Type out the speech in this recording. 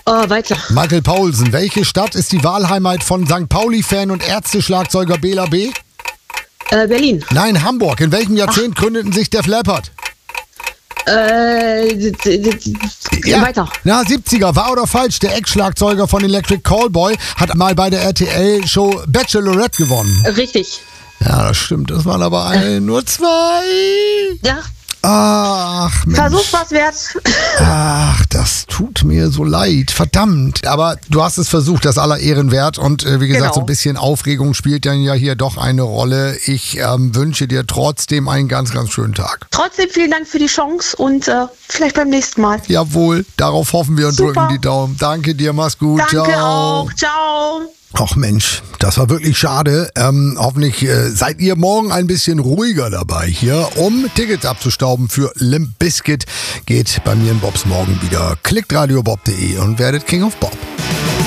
Weiter. Michael Paulsen, welche Stadt ist die Wahlheimat von St. Pauli-Fan und Ärzte-Schlagzeuger Bela B.? Berlin. Nein, Hamburg. In welchem Jahrzehnt gründeten sich Def Leppard? Weiter. Na, 70er. Wahr oder falsch? Der Ex-Schlagzeuger von Electric Callboy hat mal bei der RTL-Show Bachelorette gewonnen. Richtig. Ja, das stimmt. Das waren aber nur 2. Ja. Ach, Mensch. Versuch was wert. Ach, das tut mir so leid. Verdammt. Aber du hast es versucht, das aller Ehren wert. Und wie gesagt, Genau. so ein bisschen Aufregung spielt dann ja hier doch eine Rolle. Ich wünsche dir trotzdem einen ganz, ganz schönen Tag. Trotzdem vielen Dank für die Chance und vielleicht beim nächsten Mal. Jawohl, darauf hoffen wir und Super. drücken die Daumen. Danke dir, mach's gut. Danke Ciao. auch. Ciao. Ach Mensch, das war wirklich schade. Hoffentlich seid ihr morgen ein bisschen ruhiger dabei hier. Um Tickets abzustauben für Limp Bizkit geht bei mir in Bobs morgen wieder. Klickt radiobob.de und werdet King of Bob.